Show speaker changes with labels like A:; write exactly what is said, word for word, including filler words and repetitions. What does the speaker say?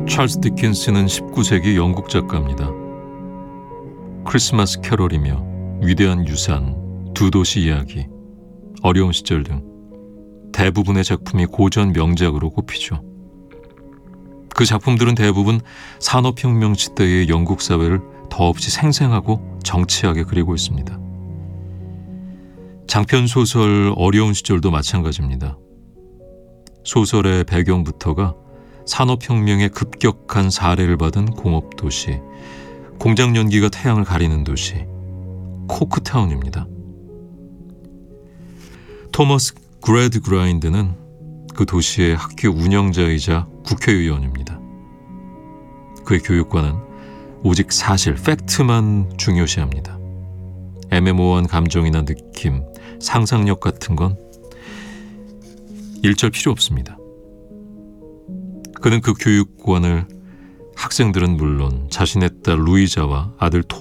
A: 찰스 디킨스는 십구 세기 영국 작가입니다. 크리스마스 캐롤이며 위대한 유산, 두 도시 이야기, 어려운 시절 등 대부분의 작품이 고전 명작으로 꼽히죠. 그 작품들은 대부분 산업혁명 시대의 영국 사회를 더없이 생생하고 정치하게 그리고 있습니다. 장편소설 어려운 시절도 마찬가지입니다. 소설의 배경부터가 산업혁명의 급격한 사례를 받은 공업도시, 공장 연기가 태양을 가리는 도시, 코크타운입니다. 토머스 그레드 그라인드는 그 도시의 학교 운영자이자 국회의원입니다. 그의 교육관은 오직 사실, 팩트만 중요시합니다. 애매모호한 감정이나 느낌, 상상력 같은 건 일절 필요 없습니다. 그는 그 교육관을 학생들은 물론 자신의 딸 루이자와 아들 토